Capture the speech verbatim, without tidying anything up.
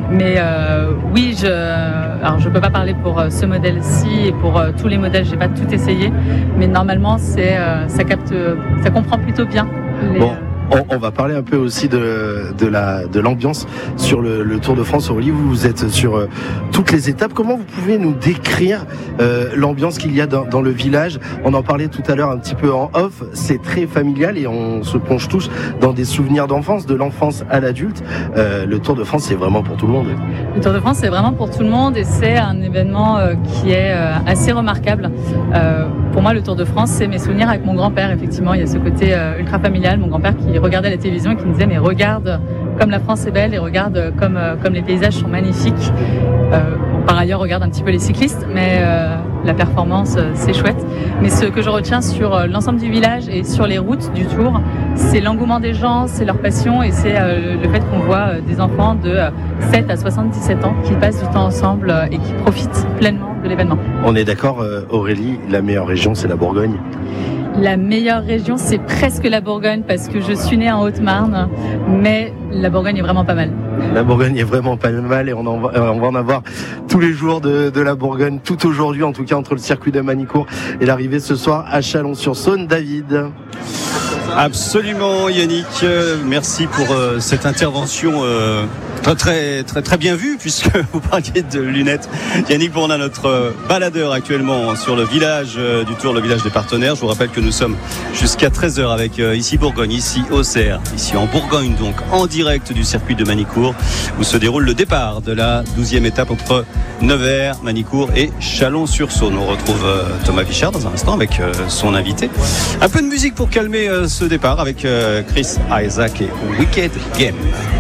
mais euh, oui, je, alors je peux pas parler pour euh, ce modèle-ci et pour euh, tous les modèles. J'ai pas tout essayé, mais normalement, c'est, euh, ça capte, ça comprend plutôt bien. Les, bon. On, on va parler un peu aussi de, de, la, de l'ambiance sur le, le Tour de France. Aurélie, vous, vous êtes sur euh, toutes les étapes. Comment vous pouvez nous décrire euh, l'ambiance qu'il y a dans, dans le village ? On en parlait tout à l'heure un petit peu en off. C'est très familial et on se plonge tous dans des souvenirs d'enfance, de l'enfance à l'adulte. Euh, le Tour de France, c'est vraiment pour tout le monde. Le Tour de France, c'est vraiment pour tout le monde et c'est un événement euh, qui est euh, assez remarquable. Euh, pour moi, le Tour de France, c'est mes souvenirs avec mon grand-père. Effectivement, il y a ce côté euh, ultra familial. Mon grand-père qui regardait la télévision et qui me disait mais regarde comme la France est belle et regarde comme, euh, comme les paysages sont magnifiques. Euh, par ailleurs, regarde un petit peu les cyclistes, mais euh, la performance, euh, c'est chouette. Mais ce que je retiens sur euh, l'ensemble du village et sur les routes du Tour, c'est l'engouement des gens, c'est leur passion et c'est euh, le fait qu'on voit euh, des enfants de euh, sept à soixante-dix-sept ans qui passent du temps ensemble euh, et qui profitent pleinement de l'événement. On est d'accord, euh, Aurélie, la meilleure région, c'est la Bourgogne. La meilleure région, c'est presque la Bourgogne parce que je suis née en Haute-Marne, mais la Bourgogne est vraiment pas mal. La Bourgogne est vraiment pas mal et on, en va, on va en avoir tous les jours de, de la Bourgogne, tout aujourd'hui en tout cas entre le circuit de Manicourt et l'arrivée ce soir à Chalon-sur-Saône. David. Absolument Yannick, euh, merci pour euh, cette intervention euh, très, très très très bien vue puisque vous parliez de lunettes. Yannick Bourdin, notre euh, baladeur actuellement sur le village euh, du Tour, le village des partenaires. Je vous rappelle que nous sommes jusqu'à treize heures avec euh, ici Bourgogne, ici Auxerre, ici en Bourgogne donc en direct du circuit de Manicourt où se déroule le départ de la douzième étape entre Nevers, Manicourt et Chalon-sur-Saône. On retrouve euh, Thomas Pichard dans un instant avec euh, son invité. Un peu de musique pour calmer euh, ce départ avec euh, Chris Isaak et Wicked Game.